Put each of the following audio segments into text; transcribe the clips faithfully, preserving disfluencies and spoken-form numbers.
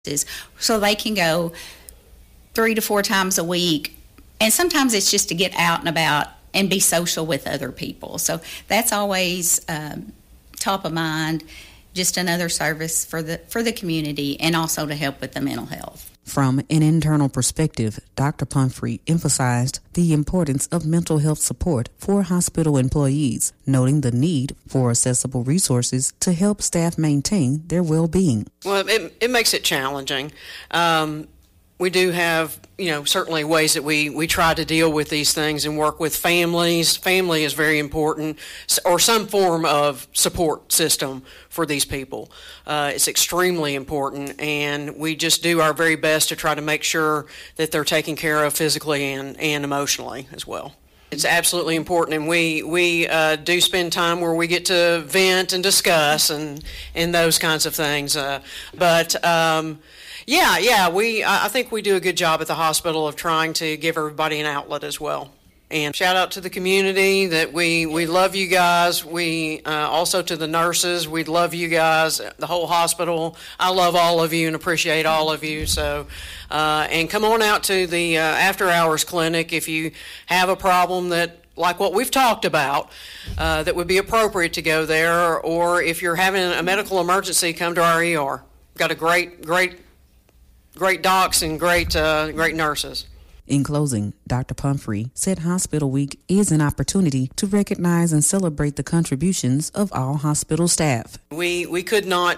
so they can go three to four times a week. And sometimes it's just to get out and about and be social with other people. So that's always um, top of mind, just another service for the for the community and also to help with the mental health. From an internal perspective, Doctor Pumphrey emphasized the importance of mental health support for hospital employees, noting the need for accessible resources to help staff maintain their well-being. Well, it, it makes it challenging. Um, we do have, you know, certainly ways that we, we try to deal with these things and work with families. Family is very important, or some form of support system for these people. Uh, it's extremely important, and we just do our very best to try to make sure that they're taken care of physically and, and emotionally as well. It's absolutely important, and we we uh, do spend time where we get to vent and discuss and and those kinds of things. Uh, but um, yeah, yeah, we I think we do a good job at the hospital of trying to give everybody an outlet as well. And shout out to the community that we, we love you guys. We uh, also to the nurses, we love you guys, the whole hospital. I love all of you and appreciate all of you. So, uh, and come on out to the uh, after hours clinic if you have a problem that, like what we've talked about, uh, that would be appropriate to go there, or if you're having a medical emergency, come to our E R. Got a great, great, great docs and great, uh, great nurses. In closing, Doctor Pumphrey said Hospital Week is an opportunity to recognize and celebrate the contributions of all hospital staff. We we could not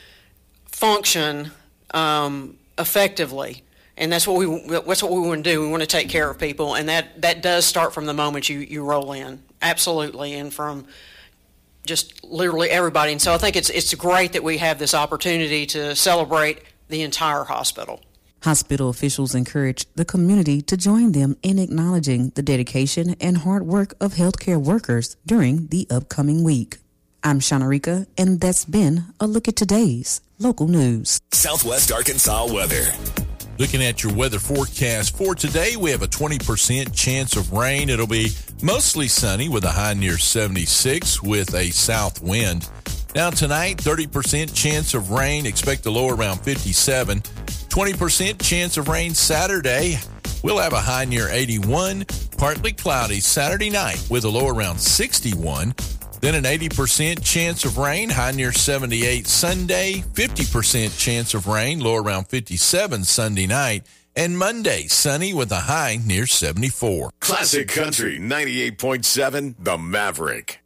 function um, effectively, and that's what we that's what we want to do. We want to take care of people, and that, that does start from the moment you, you roll in, absolutely, and from just literally everybody. And so I think it's it's great that we have this opportunity to celebrate the entire hospital. Hospital officials encouraged the community to join them in acknowledging the dedication and hard work of healthcare workers during the upcoming week. I'm Shanarika, and that's been a look at today's local news. Southwest Arkansas weather. Looking at your weather forecast for today, we have a twenty percent chance of rain. It'll be mostly sunny with a high near seventy-six with a south wind. Now tonight, thirty percent chance of rain. Expect a low around fifty-seven. twenty percent chance of rain Saturday. We'll have a high near eighty-one. Partly cloudy Saturday night with a low around sixty-one. Then an eighty percent chance of rain, high near seventy-eight Sunday. fifty percent chance of rain, low around fifty-seven Sunday night. And Monday, sunny with a high near seventy-four. Classic Country ninety-eight point seven, The Maverick.